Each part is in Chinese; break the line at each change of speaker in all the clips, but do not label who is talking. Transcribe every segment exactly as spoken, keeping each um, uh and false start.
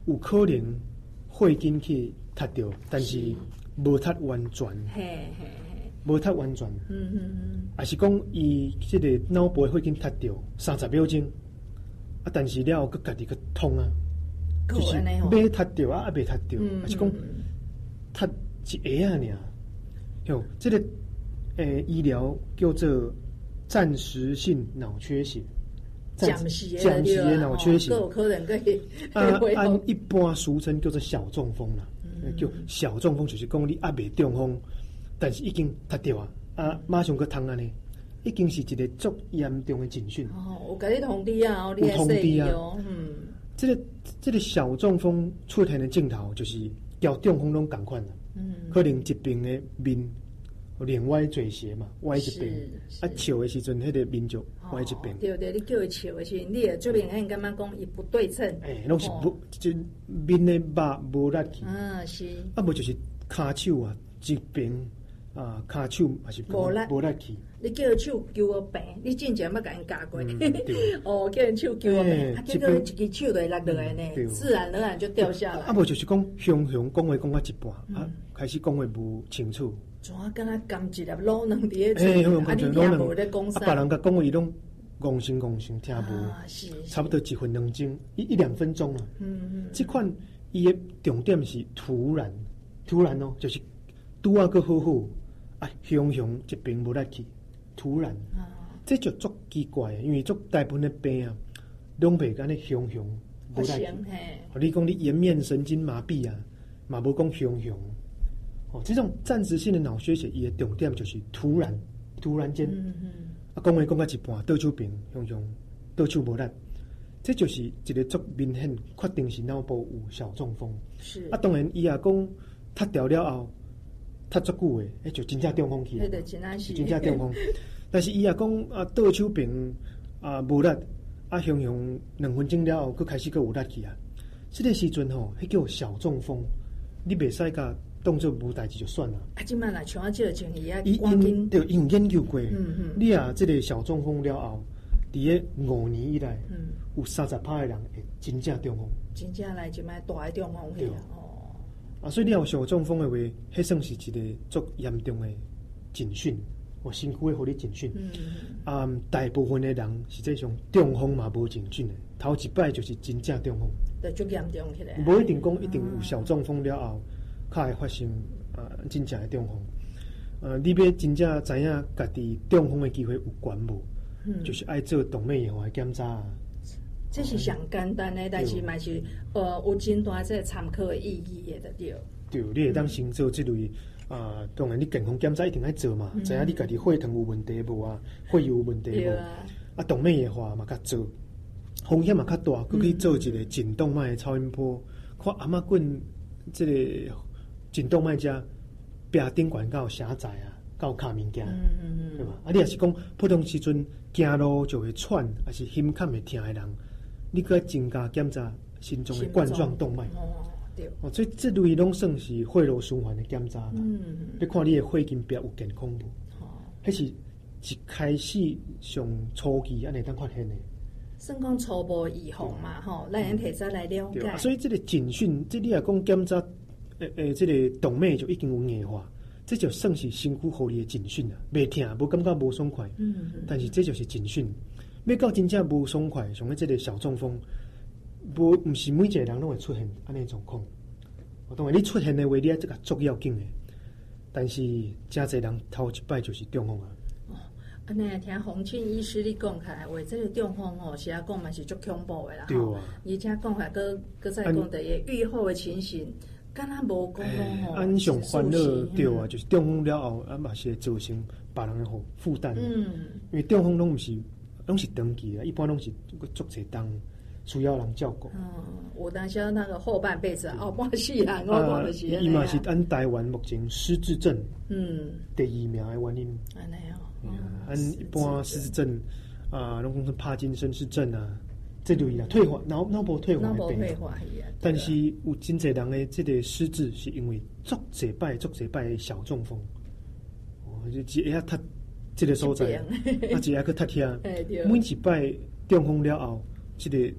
有可能血筋去踢到，但是无踢完全，
嘿嘿嘿，
无踢完全，
嗯嗯嗯，
还是讲伊即个脑部血筋踢到三十秒钟，啊，但是了佮家己佮痛啊，就是要踢到啊，啊未踢到，还是讲踢一下尔，有这个诶医疗叫做暂时性脑缺血。
暂时
暂时的脑缺血，
有可能可以
啊，按一般俗称叫做小中风啦，嗯、叫小中风就是讲你还未中风，但是已经踢掉啊，啊，马上个通安尼，已经是一个足严重的警讯。
哦，有甲你通知啊，
有通知啊，
嗯，
这个这个小中风出现的镜头就是交中风拢共款啦，嗯，可能一边的面。脸歪嘴斜嘛，歪一边，啊，笑的时阵，迄个面就歪一边。
对对，你叫伊笑的时阵，你也最明显感觉讲伊不对称。
诶，拢是不，就面的肉无力去。
啊，是。啊，
无就是骹手啊，一边啊，骹手还是
无力，
无力去。
你叫伊手揪我病，你之前捌甲因教过？哦，叫伊手揪我病，啊，结果一只手就会落落来呢，自然而然就掉下来。
啊，无就是讲雄雄讲话讲到一半，啊，开始讲话无清楚。
怎啊？敢若含一粒卤卵伫咧嘴，啊！你听无咧讲啥？
啊，别人甲讲话伊拢戆声戆声，听无。差不多一分两钟，一一两分钟啊。嗯嗯。这款伊的重点是突然，突然哦，就是拄啊个好好啊，雄雄一边无力去，突然。啊。这就足奇怪的，因为足大部分的病啊，拢袂安尼雄雄无力去。你讲你颜面神经麻痹啊，嘛无讲雄雄。哦，这种暂时性的脑缺血，伊的重点就是突然、突然间，嗯嗯、啊，讲话讲到一半，倒手病，雄雄倒手无力，这就是一个足明显，确定是脑部有小中风。是啊，当然伊也讲，踢掉了后，踢足久的，迄就真正中风去了，真正中风。但是伊也讲啊，倒手病啊无力，啊雄雄两分钟了后，佮开始佮有力去啊。这个时阵吼，迄叫小中风，你袂使甲。当作无代志就算了。
啊，即摆来像啊，即个情形啊，
伊因对因研究过，嗯嗯，你啊，即个小中风了后，伫个五年以来，嗯，有三十趴的人会真正中风，
真正来即摆大的中风去啊，哦。
啊，所以你有小中风的话，迄算是一个足严重的警讯，我身躯会互你警讯。嗯嗯。啊，大部分的人实际上中风嘛无警讯的，头一摆就是真正中风，
就足严重起来。
无一定讲一定有小中风了后。较会发生啊，真正的中风。呃，你要真正知影家己中风的机会有悬无？嗯，就是爱做动脉硬化的检查啊。
这是上简单的，但是嘛是呃有真大这参考的意义的对。
对，你会当先做这类啊，当然你健康检查一定爱做嘛，知影你家己血糖有问题无啊，血油有问题无？啊，动脉硬化嘛较做，风险嘛较大，佮去做一个颈动脉的超音波，看阿妈棍这个。颈动脉遮壁顶管够狭窄啊，够卡物件，嗯嗯嗯，对吧？啊，你也是讲普通时阵行路就会喘，还是心坎会疼的人，你搁增加检查心中的冠状动脉。哦，对。哦，所以这类拢算是血路循环的检查啦。嗯嗯。要看你的血筋壁有健康无？哦，迄是一开始上初期安尼当发现的。
算讲初步预防嘛，吼，咱人提早来了解。
所以这个警讯，这你也讲检查。诶诶，这个动脉就已经有硬化，这就算是身躯互你的警讯啦。袂疼，无感觉无爽快，嗯嗯，但是这就是警讯。要到真正无爽快，像这个小中风，无唔是每一个人拢会出现安尼状况。我当然你出现的话，你这个足要紧的，但是真侪人头一摆就是中风啊。
哦，安尼听洪庆医师你讲起来，话这个中风哦，是啊讲嘛是足恐怖的啦。
对啊，
而且讲起来，搁搁再讲的也预后的情形。敢若无讲吼，
安上烦恼对啊，就是中风了后，啊嘛是会造成别人的负负担。嗯，因为中风拢毋是拢是长期的，一般拢是足侪当需要人照顾。
嗯，我当时那个后半辈子后半世人，我讲的是。
伊嘛是按台湾目前失智症嗯第二名的原因。
安尼哦，
按一般失智症啊，拢讲是帕金森氏症啊。这类啦，退化脑脑部退化的病，但是有真侪人的这个失智是因为足侪摆、足侪摆的小中风，哦，就一下踢这个所在，啊，一下去踢起，每一摆中风了后，这个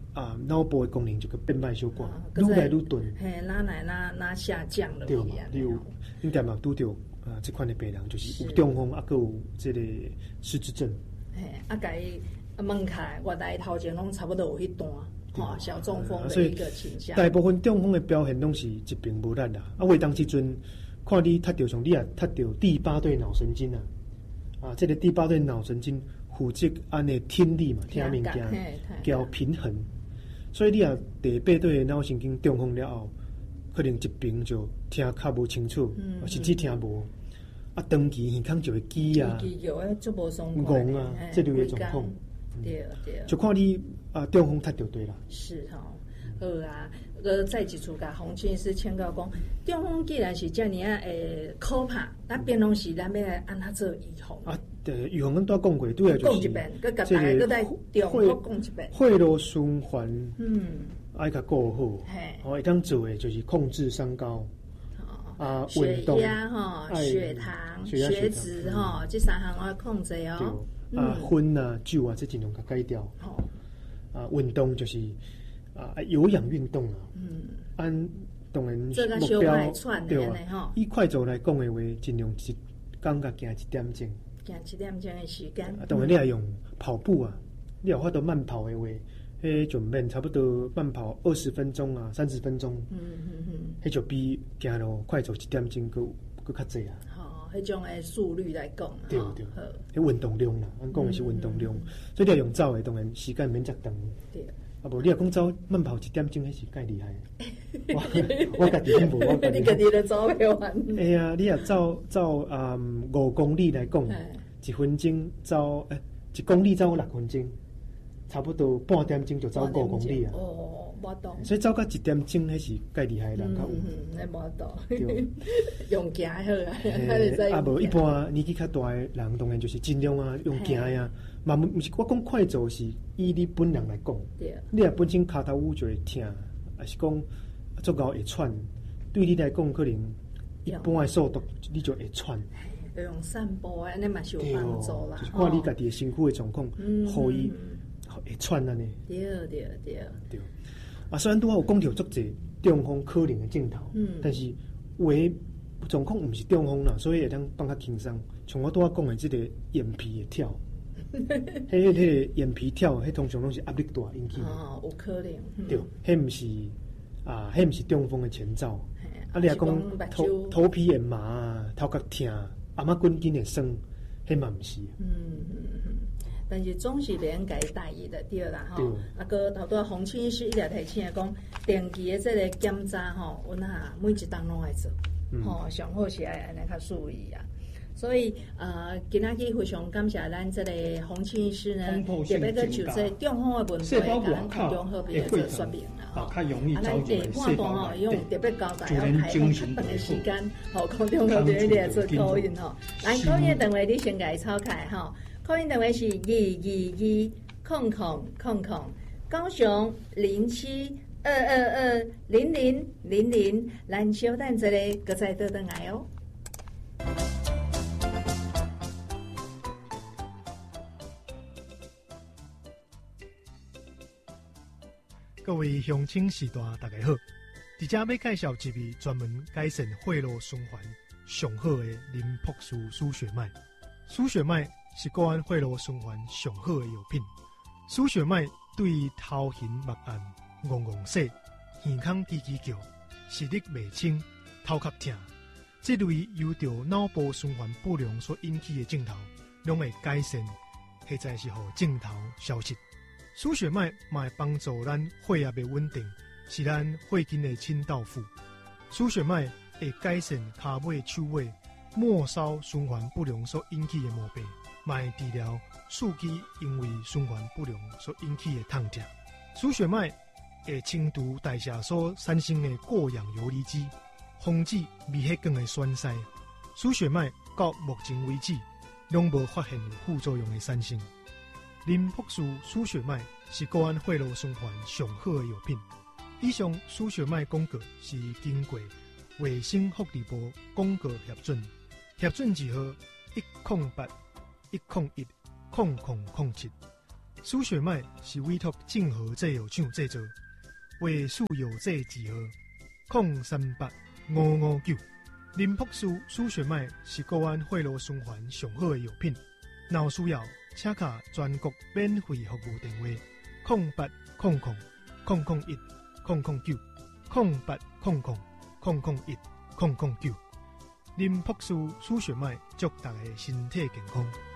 啊脑部的功能就个变歹小寡，愈来愈钝。
嘿，哪来哪哪下降了？
对嘛？你有你点嘛拄着啊？这款的病人就是有中风，啊，佮有这个失智症。
嘿，啊，甲伊问开，原来头前拢差不多有一段。哦，小中风的一个倾向，
大部分中风的表现拢是一病无力啦。啊，为当时阵看你踢到上，你也踢到第八对脑神经啊，啊，这个第八对脑神经负责安尼听力嘛，听物件，交平衡。所以你也第八对的脑神经中风了后，可能一边就听较无清楚，嗯、甚至听无。啊，长期耳孔就会记啊，戆啊，这类的状况。
对对，
就看你啊，中风踢到对啦。
是吼、哦，好啊。呃，再一次甲洪清师请教讲，中风既然是遮尔啊诶可怕，那变拢是咱要来安怎做预防啊？
对，预防咱都讲过，对啊，就是
这个会
会络循环，
嗯，
爱甲顾好，哦，会当做诶就是控制三高。啊，
血压哈、血糖、血脂哈，这三项要控制哦。
啊，薰啊、酒啊，这尽量甲改掉。哦、啊，运动就是啊，有氧运动啊。嗯。按当然目标对啊。以快走来讲的话，尽量一刚甲行一点钟。
行一点钟的时间。
啊，当然你也用跑步啊，你有法度慢跑的话，迄就免差不多慢跑二十分钟啊，三十分钟。嗯嗯嗯。迄就比行路快走一点钟够够较济啊。
迄种诶速率来讲，
对对，迄运动量啦，咱讲诶是运动量，所以你要用走诶，当然时间免遮长。对，啊无你若讲走慢跑一点钟，迄是介厉害。我我家己无，我家己。
你家己咧走袂完。
哎呀，你若走走啊五公里来讲，一分钟走诶，一公里走六分钟，差不多半点钟就走五公里啊。
哦，无懂。
所以走到一点钟，迄是介厉害人较有。
嗯嗯，那无懂。用行好
啊。啊，无一般年纪较大诶人，当然就是尽量啊用行呀。嘛，毋是我讲快走是以你本人来讲，你若本身骹头舞就会疼，还是讲足够会喘，对你来讲可能一般诶速度你就会喘。
要用散步安尼嘛是有帮助啦。
就是看你家己诶身躯诶状况，互伊会喘安尼。
对对对
对。啊，虽然拄好有讲到足侪中风可能诶镜头，嗯，但是有诶状况毋是中风啦，所以会当放较轻松。像我拄仔讲诶，即个眼皮会跳，迄迄个眼皮跳，迄通常拢是压力大引起。
哦，有可能。
对，迄毋是啊，迄毋是中风诶前兆。啊，你若讲头头皮会麻啊，头壳疼，阿妈滚筋会酸，迄嘛毋是。
嗯嗯嗯。但是总是免家大意的对啦吼，啊个头拄洪清医师一直提醒讲，定期的这个检查吼，阮哈每一档拢爱做，吼、嗯，上好是爱安尼较注意啊。所以呃，今仔日非常感谢咱这个洪清医师呢，特别个就这中风的问题，甲咱空中好别做说明啦吼。啊，咱下半段吼，用特别交代要开放较长的时间，吼，空中好别来做考验吼。来，考验等位你先家抄开吼。考验电话是二二二空空空空，高雄零七二二二零零零零，咱小等一下，搁再倒转来哦。
各位乡亲时代大家好，伫遮要介绍一味专门改善血络循环上好的林朴素输血麦，输血麦。是个案血络循环上好的药品。输血麦对于头晕目暗、戆戆洗、耳孔叽叽叫、视力袂清、头壳疼，这类由着脑部循环不良所引起的症头，拢会改善，或者是互症头消失。输血麦嘛会帮助咱血压的稳定，是咱血筋的清道夫。输血麦会改善骹尾、手尾、末梢循环不良所引起的毛病。卖治疗四肢因为循环不良所引起的痛痛。输血麦会清除代谢所产生的过氧游离基，防止微血管的栓塞。输血麦到目前为止拢无发现有副作用的产生。林朴素输血麦是个案血络循环上好的药品。以上输血麦广告是经过卫生福利部广告核准，核准字号一零八。一零一空空空七， 输血脉是委托正和制药厂制作，为输药剂字号零三八五五九。林朴素输血脉是国安血路循环上好的药品，若有需要，请卡全国免费服务电话：零八零零零零一零零九零八零零零零一零零九。林朴素输血脉，祝大家身体健康。